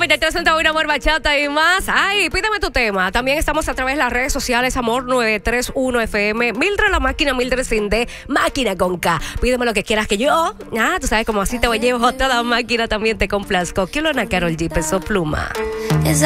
te senta un amor, bachata y más. Ay, pídeme tu tema. También estamos a través de las redes sociales, Amor 931 FM, Mildred la máquina, Mildred sin D, máquina con K. Pídeme lo que quieras que yo. Tú sabes como así te voy a llevar toda la máquina, también te complazco. Quiero una Karol G, Peso Pluma.